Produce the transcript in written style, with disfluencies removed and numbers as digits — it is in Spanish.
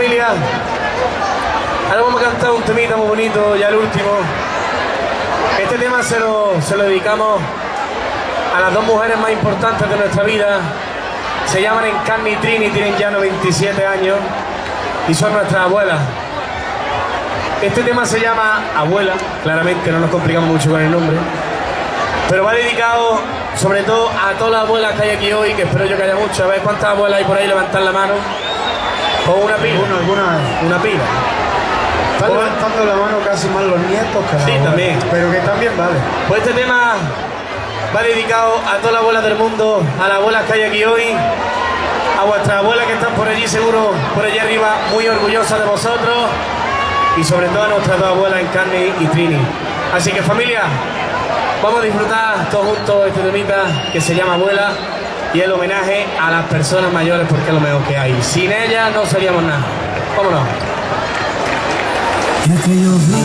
familia, ahora vamos a cantar un temita muy bonito, ya el último. Este tema se lo dedicamos a las dos mujeres más importantes de nuestra vida. Se llaman Encarni y Trini, tienen ya 97 años y son nuestras abuelas. Este tema se llama Abuela, claramente no nos complicamos mucho con el nombre, pero va dedicado sobre todo a todas las abuelas que hay aquí hoy, que espero yo que haya muchas. A ver cuántas abuelas hay por ahí, levantar la mano. O una pila. Una pila. Están levantando la mano casi más los nietos que la Sí, abuela, también. pero que también vale. Pues este tema va dedicado a todas las abuelas del mundo, a las abuelas que hay aquí hoy, a vuestras abuelas que están por allí seguro, por allá arriba, muy orgullosas de vosotros, y sobre todo a nuestras dos abuelas, Encarni y Trini. Así que familia, vamos a disfrutar todos juntos este temita que se llama Abuela, y el homenaje a las personas mayores porque es lo mejor que hay. Sin ellas no seríamos nada. Vámonos.